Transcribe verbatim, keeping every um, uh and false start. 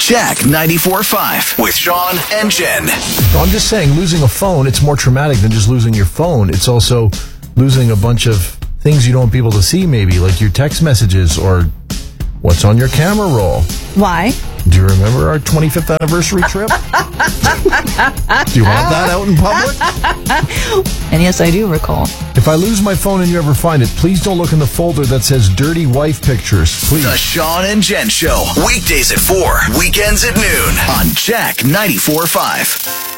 Jack ninety-four point five with Sean and Jen. No, I'm just saying, losing a phone, it's more traumatic than just losing your phone. It's also losing a bunch of things you don't want people to see, maybe, like your text messages or what's on your camera roll. Why? Do you remember our twenty-fifth anniversary trip? Do you want that out in public? And yes, I do recall. If I lose my phone and you ever find it, please don't look in the folder that says dirty wife pictures. Please. The Sean and Jen Show. Weekdays at four, weekends at noon on Jack ninety-four point five.